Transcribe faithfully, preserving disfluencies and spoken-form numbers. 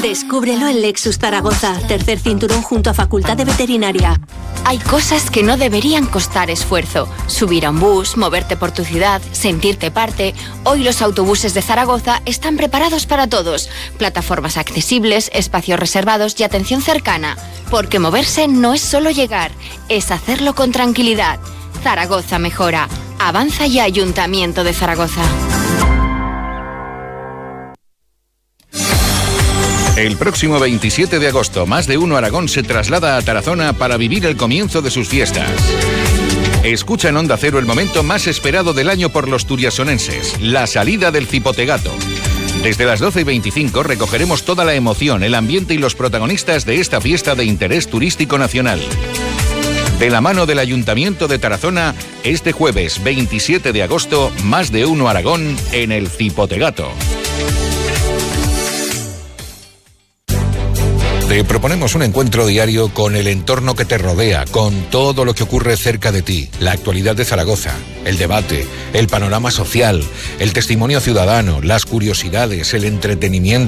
Descúbrelo en Lexus Zaragoza, tercer cinturón junto a Facultad de Veterinaria. Hay cosas que no deberían costar esfuerzo. Subir a un bus, moverte por tu ciudad, sentirte parte. Hoy los autobuses de Zaragoza están preparados para todos. Plataformas accesibles, espacios reservados y atención cercana. Porque moverse no es solo llegar, es hacerlo con tranquilidad. Zaragoza mejora. Avanza ya Ayuntamiento de Zaragoza. El próximo veintisiete de agosto, Más de Uno Aragón se traslada a Tarazona para vivir el comienzo de sus fiestas. Escucha en Onda Cero el momento más esperado del año por los turiasonenses, la salida del Cipotegato. Desde las doce y veinticinco recogeremos toda la emoción, el ambiente y los protagonistas de esta fiesta de interés turístico nacional. De la mano del Ayuntamiento de Tarazona, este jueves veintisiete de agosto, Más de Uno Aragón en el Cipotegato. Te proponemos un encuentro diario con el entorno que te rodea, con todo lo que ocurre cerca de ti, la actualidad de Zaragoza, el debate, el panorama social, el testimonio ciudadano, las curiosidades, el entretenimiento.